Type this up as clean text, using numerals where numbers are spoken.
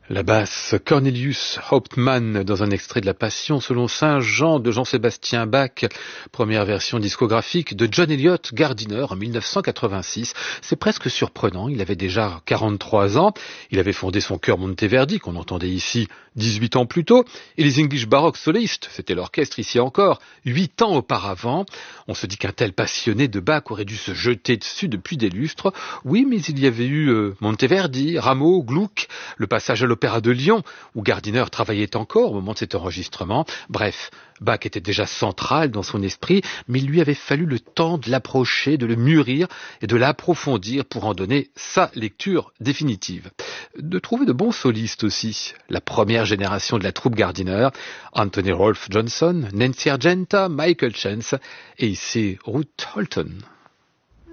La basse Cornelius Hauptmann dans un extrait de La Passion selon Saint Jean de Jean-Sébastien Bach, première version discographique de John Eliot Gardiner en 1986. C'est presque surprenant, il avait déjà 43 ans, il avait fondé son chœur Monteverdi qu'on entendait ici 18 ans plus tôt, et les English Baroque Solistes, c'était l'orchestre ici encore, 8 ans auparavant. On se dit qu'un tel passionné de Bach aurait dû se jeter dessus depuis des lustres. Oui, mais il y avait eu Monteverdi, Rameau, Gluck, le passage à l'Opéra de Lyon, où Gardiner travaillait encore au moment de cet enregistrement. Bref, Bach était déjà central dans son esprit, mais il lui avait fallu le temps de l'approcher, de le mûrir et de l'approfondir pour en donner sa lecture définitive. De trouver de bons solistes aussi. La première génération de la troupe Gardiner, Anthony Rolfe Johnson, Nancy Argenta, Michael Chance et ici Ruth Holton.